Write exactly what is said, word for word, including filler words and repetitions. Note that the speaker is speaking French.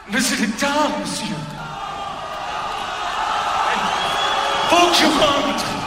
Mais c'est l'État, monsieur. Faut que je rentre.